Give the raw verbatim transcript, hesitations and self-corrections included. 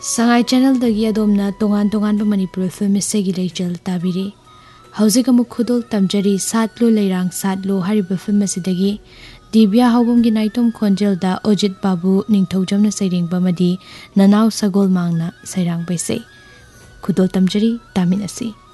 Sangai channel dagi adomna tongan tongan pa Manipur film isegi leichal tabiri. Hauzik amuk khudol tamjari satlo leirang satlo hariba film asidagi Divya Haubamgi naitom khonjel da Ojit Babu ningthaujamna sairing bamadi Nanau Sagol Mangna sairang baisai. Khudol tamjari tamin asi.